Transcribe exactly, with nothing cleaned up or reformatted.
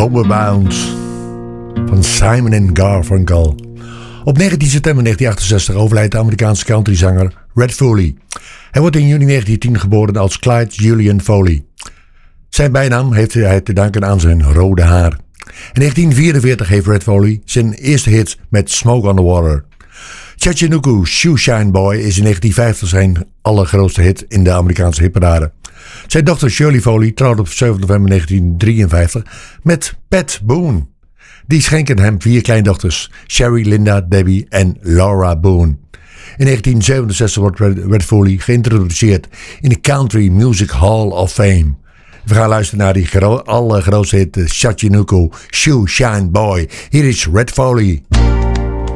Homeward Bound van Simon en Garfunkel. Op negentien september negentien achtenzestig overlijdt de Amerikaanse countryzanger Red Foley. Hij wordt in juni negentien tien geboren als Clyde Julian Foley. Zijn bijnaam heeft hij te danken aan zijn rode haar. In negentien vierenveertig heeft Red Foley zijn eerste hit met Smoke on the Water. Chattanooga Shoe Shine Boy is in negentien vijftig zijn allergrootste hit in de Amerikaanse hitparade. Zijn dochter Shirley Foley trouwde op zeven november negentien drieënvijftig met Pat Boone. Die schenken hem vier kleindochters, Sherry, Linda, Debbie en Laura Boone. In negentien zevenenzestig wordt Red Foley geïntroduceerd in de Country Music Hall of Fame. We gaan luisteren naar die gro- allergrootste hit Chattanooga Shoe Shine Boy. Hier is Red Foley.